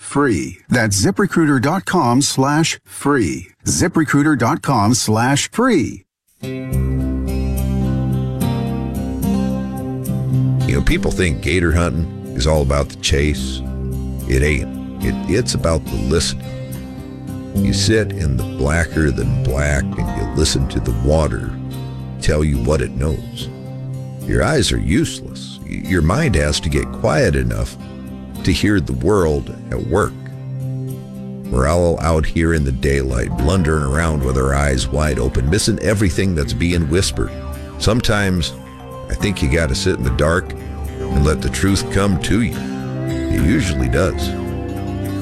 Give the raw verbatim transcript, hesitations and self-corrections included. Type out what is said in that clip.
free. That's ZipRecruiter.com slash free. ZipRecruiter.com slash free. You know, people think gator hunting is all about the chase. It ain't. It, it's about the listening. You sit in the blacker than black and you listen to the water tell you what it knows. Your eyes are useless. Your mind has to get quiet enough to hear the world at work. We're all out here in the daylight, blundering around with our eyes wide open, missing everything that's being whispered. Sometimes I think you gotta sit in the dark and let the truth come to you. It usually does.